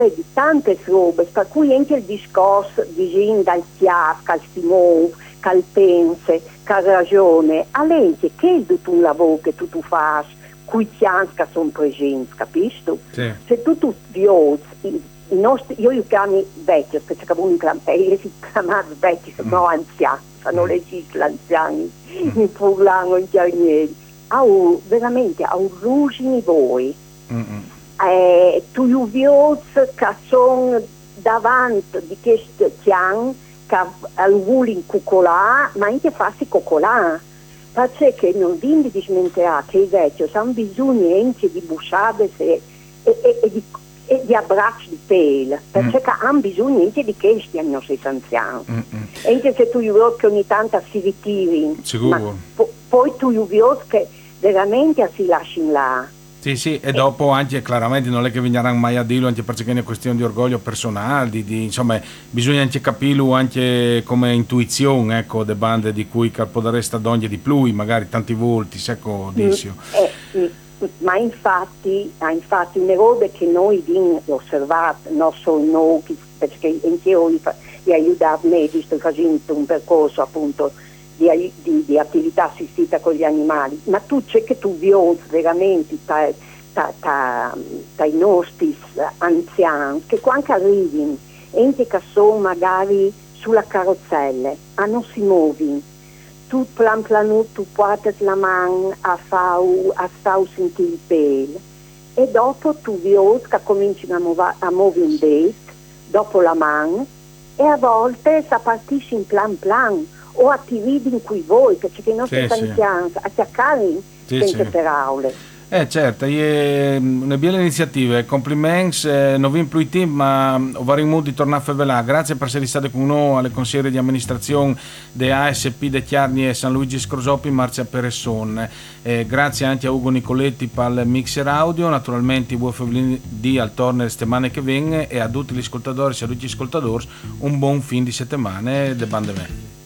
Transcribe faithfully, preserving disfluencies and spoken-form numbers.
di tante robe, per cui anche il discorso vicino dal chiaf, cal stimou, cal pense, cal ragione, a lei che è tutto un lavoro che tu, tu fai, cui chians che sono presenti, capisci? Sì. Se tu tu violi, i, i nostri, io li chiamo vecchi, perché c'è un io si chiamano vecchi, sono mm. anziani, sono mm. le cisle anziani, mm. in furlano, in chiarnieri, au, veramente, au ruggini voi. Mm-hmm. Eh, tu gli violi che sono davanti di questo chian, che vuole in cucolà, ma anche farsi coccolà. Perché non devi smentire che i vecchi hanno bisogno anche di busciate e, e, e, di, e di abbracci di pelle, perché mm. hanno bisogno anche di questi ai nostri anziani. Mm-mm. Anche se tu gli vedi che ogni tanto si ritiri, ma po- poi tu gli vedi che veramente si lasciano là. Sì, sì, e dopo anche chiaramente non è che veniranno mai a dirlo, anche perché è una questione di orgoglio personale, di, di, insomma, bisogna anche capirlo anche come intuizione, ecco, de bande di cui potreste d'ogni di più, magari tanti volti, ecco, Dissio. Mm, eh, ma infatti, infatti, le robe che noi abbiamo osservato, non solo noi, perché anche io vi aiutato me, sto facendo un percorso appunto Di, di, di attività assistita con gli animali, ma tu c'è che tu vedi veramente dai nostri anziani che quando arrivano anche che sono magari sulla carrozzella a non si muovono, tu plan piano tu porti la mano a fare a fare sentire il pelo e dopo tu vedi che cominciano a muovere a muovere un dito dopo la mano e a volte si partisce in plan plan o attivi in cui voi, perché i nostri sì, anziani sì. attaccare sì, senza sì. per aule. Eh certo, è una bella iniziativa, complimenti, eh, non vi in più team, ma ho vari modi di tornare a fare. Grazie per essere stati con noi alle consigliere di amministrazione de A S P de Chiarni e San Luigi Scrosopi, Marzia Peresson. Eh, grazie anche a Ugo Nicoletti per il mixer audio, naturalmente buon di al tornere settimane che vengono e a tutti gli ascoltatori e a tutti gli ascoltatori un buon fin di settimana de bande me.